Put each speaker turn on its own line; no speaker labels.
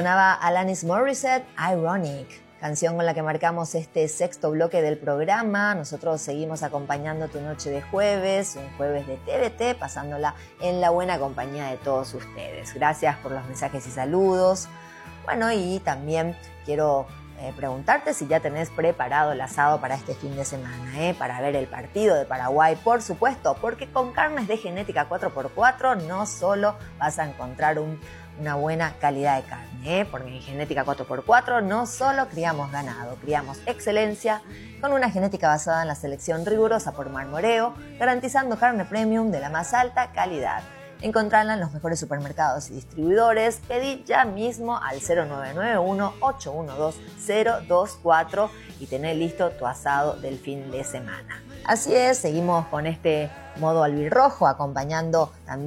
Sonaba Alanis Morissette, Ironic, canción con la que marcamos este sexto bloque del programa. Nosotros seguimos acompañando tu noche de jueves, un jueves de TVT, pasándola en la buena compañía de todos ustedes. Gracias por los mensajes y saludos. Bueno, y también quiero preguntarte si ya tenés preparado el asado para este fin de semana, para ver el partido de Paraguay, por supuesto, porque con carnes de genética 4x4 no solo vas a encontrar una buena calidad de carne, porque en Genética 4x4 no solo criamos ganado, criamos excelencia con una genética basada en la selección rigurosa por marmoreo, garantizando carne premium de la más alta calidad. Encontrarla en los mejores supermercados y distribuidores. Pedí ya mismo al 0991-812-024 y tener listo tu asado del fin de semana. Así es, seguimos con este modo albirrojo, acompañando también